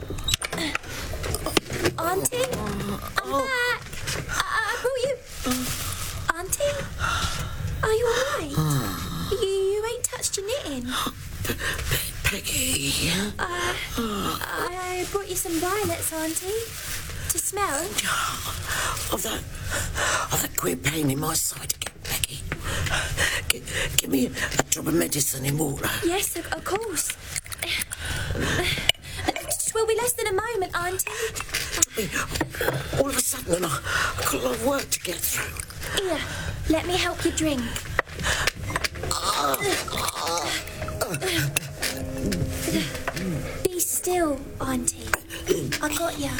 Auntie? I'm back. I brought you... Auntie? Are you alright? You ain't touched your knitting. Peggy. I brought you some violets, Auntie. To smell. Of that queer pain in my side again, Peggy. Give me a drop of medicine in water. Yes, of course. Twill be less than a moment, Auntie. All of a sudden, I've got a lot of work to get through. Here, let me help you drink. Be still, Auntie. I got you.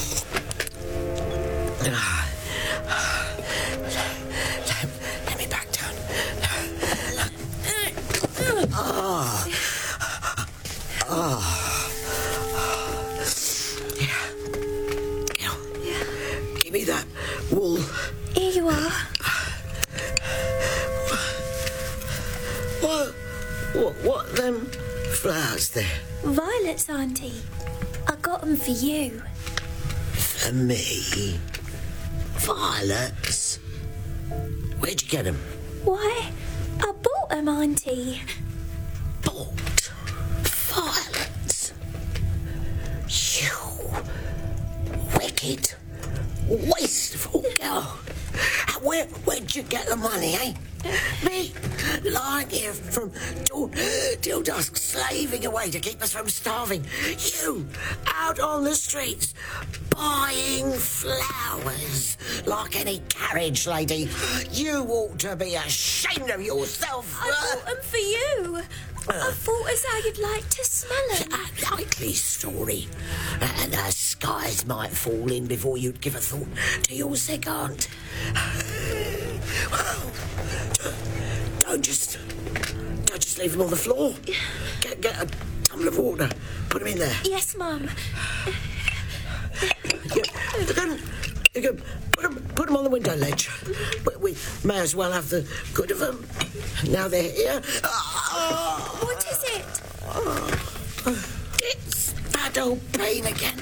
Let me back down. Yeah. Give me that wool. Here you are. What them flowers there? Violets, Auntie. I got them for you. For me? Violets? Where'd you get them? Why, I bought them, Auntie. Bought violets? You wicked, wasteful girl. Where'd you get the money, eh? Me, lying here from dawn till dusk, slaving away to keep us from starving. You, out on the streets, buying flowers like any carriage lady. You ought to be ashamed of yourself. I bought them for you. I thought as how you'd like to smell them. A likely story. And the skies might fall in before you'd give a thought to your sick aunt. Well, don't just leave them on the floor. Get a tumbler of water. Put them in there. Yes, Mum. Put them on the window ledge. We may as well have the good of them. Now they're here. What is it? It's that old pain again.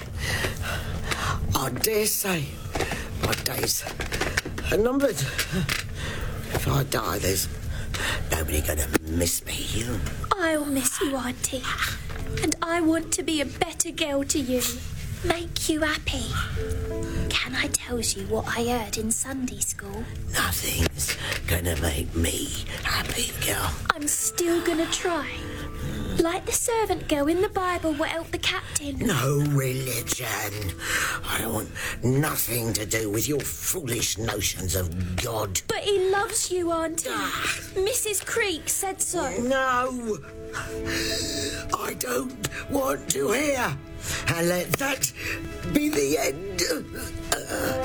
I dare say my days are numbered. If I die, there's nobody gonna miss me. I'll miss you, Auntie. And I want to be a better girl to you. Make you happy. Can I tell you what I heard in Sunday school? Nothing's gonna make me happy, girl. I'm still gonna try. Like the servant girl in the Bible what helped the captain. No religion. I don't want nothing to do with your foolish notions of God. But he loves you, Auntie. Mrs. Creek said so. No. I don't want to hear. And let that be the end.